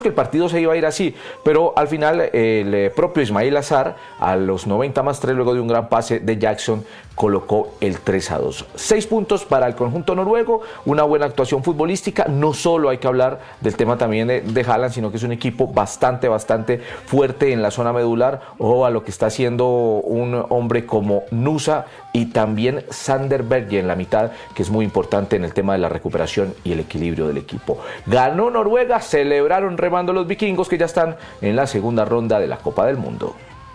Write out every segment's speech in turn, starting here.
que el partido se iba a ir así, pero al final el propio Ismail Azar, a los 90+3, luego de un gran pase de Jackson, colocó el 3-2. 6 puntos para el conjunto noruego, una buena actuación futbolística. No solo hay que hablar del tema también de Haaland, sino que es un equipo bastante fuerte en la zona medular. Ojo a lo que está haciendo un hombre como Nusa y también Sander Berge en la mitad, que es muy importante en el tema de la recuperación y el equilibrio del equipo. Ganó Noruega, celebraron remando los vikingos, que ya están en la segunda ronda de la Copa del Mundo.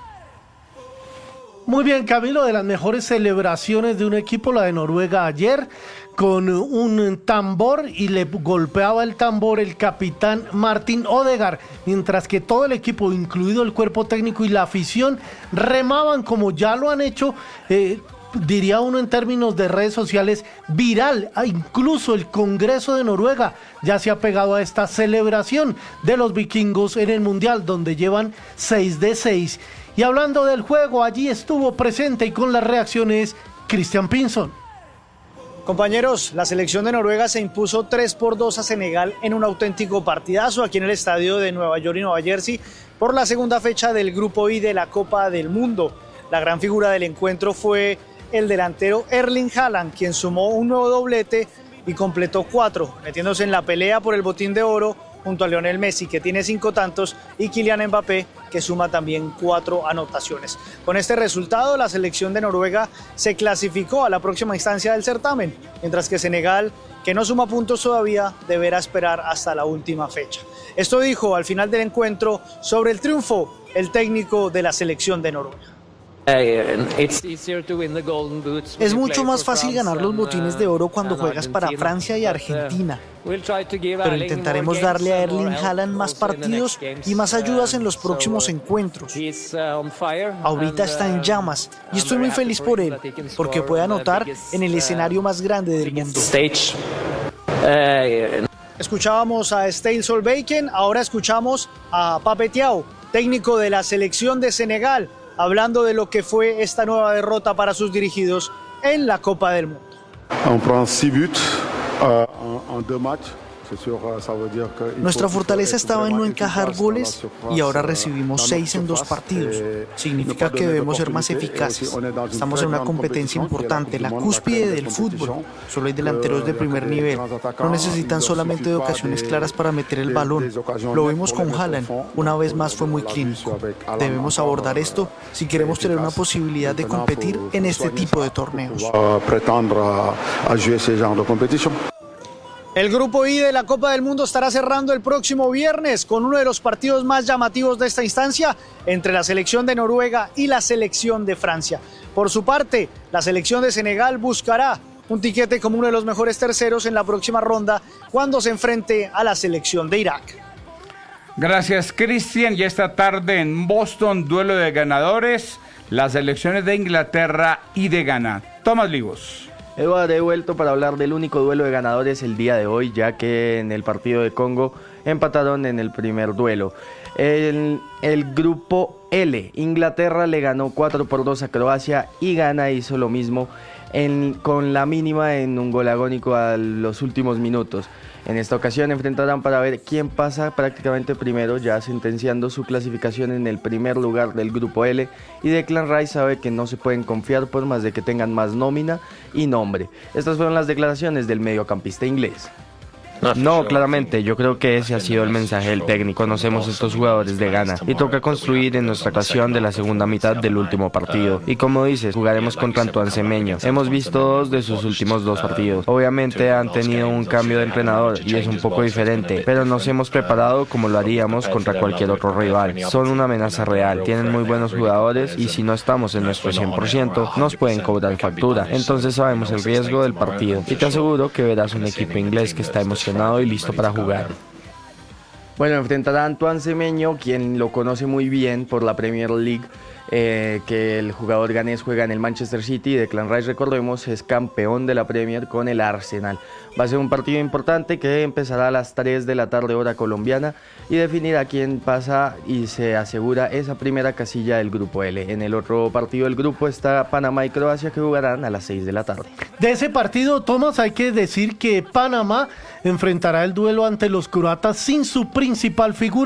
Muy bien, Camilo, de las mejores celebraciones de un equipo, la de Noruega ayer, con un tambor, y le golpeaba el tambor el capitán Martin Odegaard, mientras que todo el equipo, incluido el cuerpo técnico y la afición, remaban como ya lo han hecho, diría uno en términos de redes sociales, viral. Incluso el Congreso de Noruega ya se ha pegado a esta celebración de los vikingos en el Mundial, donde llevan 6-6. Y hablando del juego, allí estuvo presente y con las reacciones Christian Pinson. Compañeros, la selección de Noruega se impuso 3-2 a Senegal en un auténtico partidazo aquí en el estadio de Nueva York y Nueva Jersey por la segunda fecha del Grupo I de la Copa del Mundo. La gran figura del encuentro fue el delantero Erling Haaland, quien sumó un nuevo doblete y completó 4, metiéndose en la pelea por el botín de oro junto a Lionel Messi, que tiene 5 tantos, y Kylian Mbappé, que suma también 4 anotaciones. Con este resultado, la selección de Noruega se clasificó a la próxima instancia del certamen, mientras que Senegal, que no suma puntos todavía, deberá esperar hasta la última fecha. Esto dijo al final del encuentro sobre el triunfo el técnico de la selección de Noruega. Es mucho más fácil ganar los botines de oro cuando juegas para Francia y Argentina. Pero intentaremos darle a Erling Haaland más partidos y más ayudas en los próximos encuentros. Ahorita está en llamas y estoy muy feliz por él, porque puede anotar en el escenario más grande del mundo. Escuchábamos a Stijn Solbakken, ahora escuchamos a Pape Thiaw, técnico de la selección de Senegal, hablando de lo que fue esta nueva derrota para sus dirigidos en la Copa del Mundo. On prend 6 buts en 2 matchs. Nuestra fortaleza estaba en no encajar goles y ahora recibimos 6 en 2 partidos. Significa que debemos ser más eficaces. Estamos en una competencia importante, la cúspide del fútbol. Solo hay delanteros de primer nivel. No necesitan solamente de ocasiones claras para meter el balón. Lo vimos con Haaland. Una vez más fue muy clínico. Debemos abordar esto si queremos tener una posibilidad de competir en este tipo de torneos. El Grupo I de la Copa del Mundo estará cerrando el próximo viernes con uno de los partidos más llamativos de esta instancia entre la selección de Noruega y la selección de Francia. Por su parte, la selección de Senegal buscará un tiquete como uno de los mejores terceros en la próxima ronda cuando se enfrente a la selección de Irak. Gracias, Cristian. Y esta tarde en Boston, duelo de ganadores, las selecciones de Inglaterra y de Ghana. Tomás Ligos. Eduardo, he vuelto para hablar del único duelo de ganadores el día de hoy, ya que en el partido de Congo empataron en el primer duelo. El grupo L, Inglaterra le ganó 4-2 a Croacia y Ghana hizo lo mismo con la mínima en un gol agónico a los últimos minutos. En esta ocasión enfrentarán para ver quién pasa prácticamente primero, ya sentenciando su clasificación en el primer lugar del grupo L, y Declan Rice sabe que no se pueden confiar por más de que tengan más nómina y nombre. Estas fueron las declaraciones del mediocampista inglés. No, claramente, yo creo que ese ha sido el mensaje del técnico. Conocemos estos jugadores de Ghana y toca construir en nuestra ocasión de la segunda mitad del último partido. Y como dices, jugaremos contra Antoine Semenyo. Hemos visto 2 de sus últimos 2 partidos. Obviamente han tenido un cambio de entrenador y es un poco diferente, pero nos hemos preparado como lo haríamos contra cualquier otro rival. Son una amenaza real, tienen muy buenos jugadores y si no estamos en nuestro 100% nos pueden cobrar factura. Entonces sabemos el riesgo del partido y te aseguro que verás un equipo inglés que está emocionado y listo para jugar. Bueno, enfrentará a Antoine Semenyo, quien lo conoce muy bien por la Premier League, que el jugador ganés juega en el Manchester City y Declan Rice, recordemos, es campeón de la Premier con el Arsenal. Va a ser un partido importante que empezará a las 3 de la tarde hora colombiana y definirá quién pasa y se asegura esa primera casilla del grupo L. En el otro partido del grupo está Panamá y Croacia, que jugarán a las 6 de la tarde. De ese partido, Tomás, hay que decir que Panamá enfrentará el duelo ante los croatas sin su principal figura.